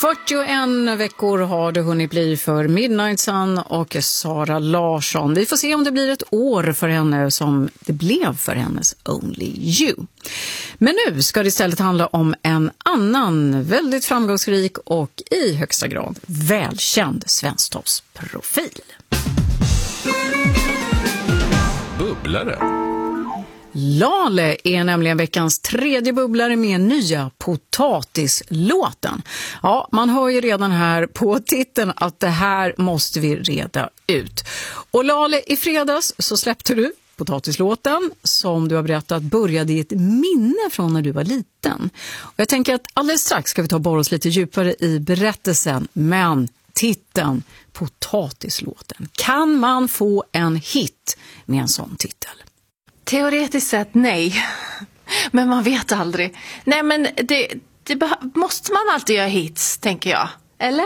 41 veckor har det hunnit bli för Midnight Sun och Sara Larsson. Vi får se om det blir ett år för henne som det blev för hennes Only You. Men nu ska det istället handla om en annan väldigt framgångsrik och i högsta grad välkänd svensktoppsprofil. Bubblare. Lale är nämligen veckans tredje bubblare med nya potatislåten. Ja, man hör ju redan här på titeln att det här måste vi reda ut. Och Lale, i fredags så släppte du potatislåten som du har berättat började i ett minne från när du var liten. Och jag tänker att alldeles strax ska vi ta bara oss lite djupare i berättelsen, men titeln potatislåten. Kan man få en hit med en sån titel? Teoretiskt sett nej, men man vet aldrig. Nej, men måste man alltid göra hits, tänker jag. Eller?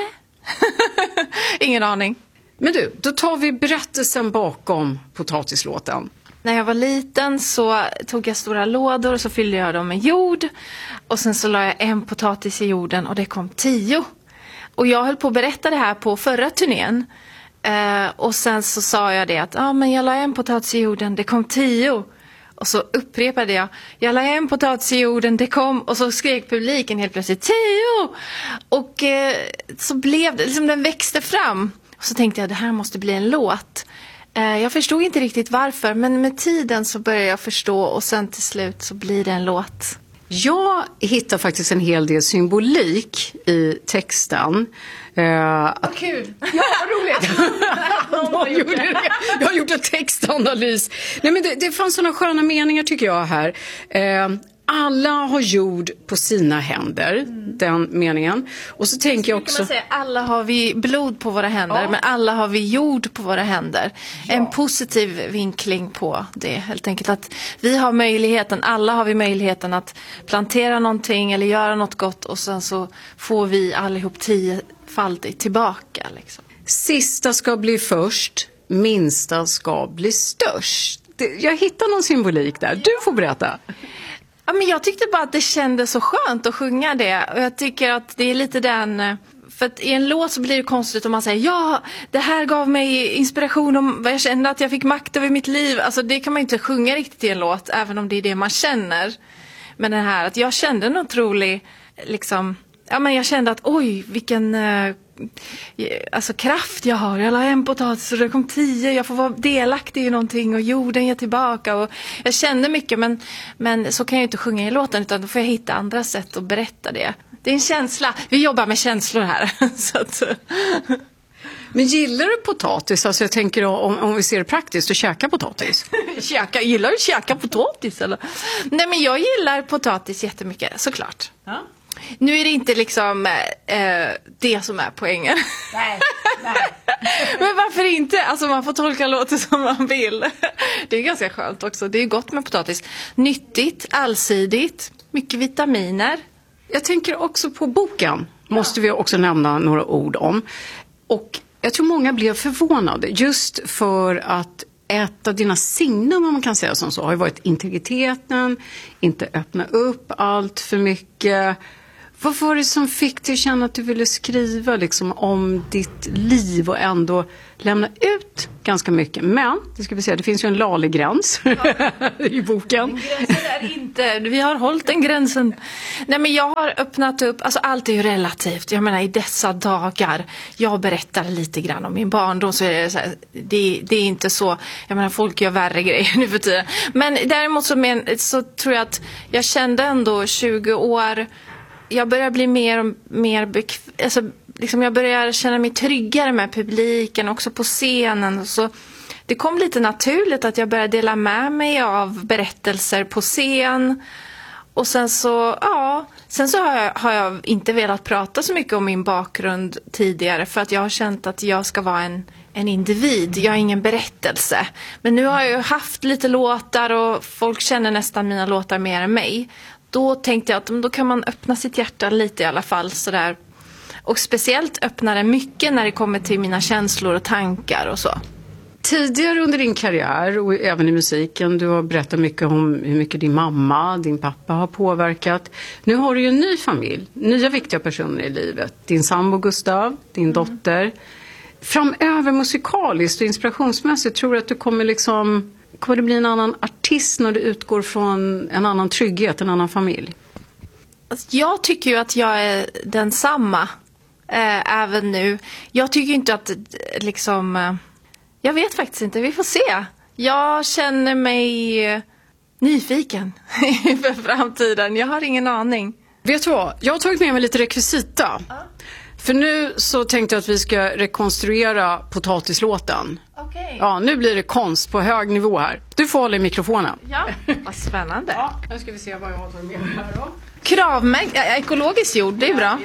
Ingen aning. Men du, då tar vi berättelsen bakom potatislåten. När jag var liten så tog jag stora lådor och så fyllde jag dem med jord. Och sen så la jag en potatis i jorden och det kom 10. Och jag höll på att berätta det här på förra turnén. Och sen så sa jag det att men jag la en potatis i jorden, det kom 10. Och så upprepade jag la en potatis i jorden, det kom. Och så skrek publiken helt plötsligt 10. Och så blev det, liksom den växte fram. Och så tänkte jag, det här måste bli en låt. Jag förstod inte riktigt varför, men med tiden så började jag förstå. Och sen till slut så blir det en låt. Jag hittar faktiskt en hel del symbolik i texten. Vad kul! Ja, vad roligt! Jag har gjort en textanalys. Nej, men det fanns sådana sköna meningar tycker jag här. Alla har jord på sina händer, den meningen. Och så tänker jag också... Man säga, alla har vi blod på våra händer, men alla har vi jord på våra händer. Ja. En positiv vinkling på det, helt enkelt. Att vi har möjligheten, alla har vi möjligheten att plantera någonting eller göra något gott. Och sen så får vi allihop 10-faldigt tillbaka. Liksom. Sista ska bli först, minsta ska bli störst. Jag hittar någon symbolik där. Du får berätta. Ja, men jag tyckte bara att det kändes så skönt att sjunga det. Och jag tycker att det är lite den... För att i en låt så blir det konstigt om man säger ja, det här gav mig inspiration om vad jag kände, att jag fick makt över mitt liv. Alltså det kan man ju inte sjunga riktigt i en låt, även om det är det man känner. Men det här att jag kände en otrolig, liksom... Ja, men jag kände att oj, vilken... alltså kraft jag har. Jag la en potatis och det kom 10. Jag får vara delaktig i någonting och jorden ger tillbaka. Och jag kände mycket, men så kan jag inte sjunga i låten, utan då får jag hitta andra sätt att berätta det. Det är en känsla. Vi jobbar med känslor här. Så att... Men gillar du potatis? Alltså jag tänker om vi ser det praktiskt, att käka potatis. Gillar du att käka potatis? Eller? Nej, men jag gillar potatis jättemycket, såklart. Ja. Nu är det inte liksom det som är poängen. Nej. Men varför inte? Alltså man får tolka låten som man vill. Det är ganska skönt också. Det är gott med potatis. Nyttigt, allsidigt, mycket vitaminer. Jag tänker också på boken. Måste vi också nämna några ord om. Och jag tror många blev förvånade. Just för att ett av dina signum, om man kan säga som så, har ju varit integriteten. Inte öppna upp allt för mycket. Vad var det som fick dig känna att du ville skriva liksom om ditt liv och ändå lämna ut ganska mycket? Men, det ska vi säga, det finns ju en Lale-gräns i boken. Gränsen är inte, vi har hållit den gränsen. Nej, men jag har öppnat upp, alltså allt är ju relativt. Jag menar i dessa dagar, jag berättar lite grann om min barndom, så är det så här, det är inte så, jag menar folk gör värre grejer nu för tiden. Men däremot så tror jag att jag kände ändå 20 år, jag börjar bli mer och mer alltså, liksom jag börjar känna mig tryggare med publiken, också på scenen. Så det kom lite naturligt att jag började dela med mig av berättelser på scen. Och sen så har jag inte velat prata så mycket om min bakgrund tidigare, för att jag har känt att jag ska vara en individ. Jag är ingen berättelse. Men nu har jag ju haft lite låtar och folk känner nästan mina låtar mer än mig. Då tänkte jag att då kan man öppna sitt hjärta lite i alla fall sådär. Och speciellt öppna det mycket när det kommer till mina känslor och tankar och så. Tidigare under din karriär och även i musiken, du har berättat mycket om hur mycket din mamma, din pappa har påverkat. Nu har du ju en ny familj, nya viktiga personer i livet. Din sambo Gustav, din dotter. Framöver musikaliskt och inspirationsmässigt, tror du att du kommer det bli en annan artist när du utgår från en annan trygghet, en annan familj? Jag tycker ju att jag är densamma även nu. Jag tycker inte att jag vet faktiskt inte, vi får se. Jag känner mig nyfiken för framtiden. Jag har ingen aning. Vet du vad? Jag har tagit med mig lite rekvisita. För nu så tänkte jag att vi ska rekonstruera potatislåten. Okej. Ja, nu blir det konst på hög nivå här. Du får hålla i mikrofonen. Ja, vad spännande. Ja, nu ska vi se vad jag har tagit med mig här då. Kravmärkt, ekologiskt jord, det är bra.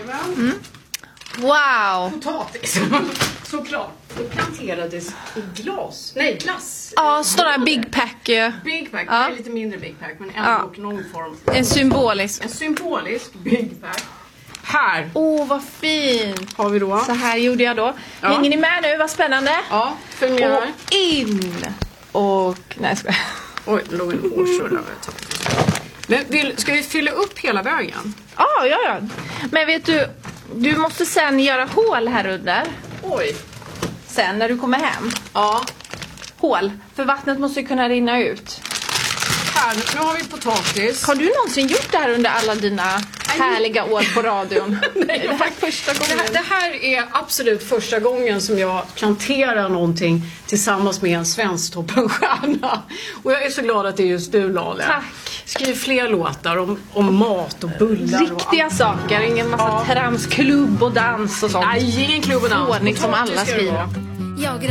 Wow. Potatis, såklart. Det planterades i glass. Ja, sådana Big Pack. Big Pack, Ja. det är lite mindre Big Pack, men ändå någon form. En symbolisk. En symbolisk Big Pack. Här Vad fint. har vi då. Så här gjorde jag då. Ja. Hänger ni med nu? Vad spännande. Ja, följ med Och här. in. Och... Nej, jag skojar. Oj, det låg en hårsulla. Men ska vi fylla upp hela vägen? Ja. Men vet du, du måste sen göra hål här under. Oj. Sen när du kommer hem. Ja. Hål. För vattnet måste ju kunna rinna ut. Här, nu har vi potatis. Har du någonsin gjort det här under alla dina härliga år på radion? Nej, det här är första gången. Det här är absolut första gången som jag planterar någonting tillsammans med en svensktoppen-stjärna. Och jag är så glad att det är just du, Lale. Tack. Skriv fler låtar om mat och bullar. Riktiga saker, ingen massa trams, klubb och dans och sånt. Nej, ingen klubb och dans. Ordning som alla Potatis ska det skriver. vara. Jag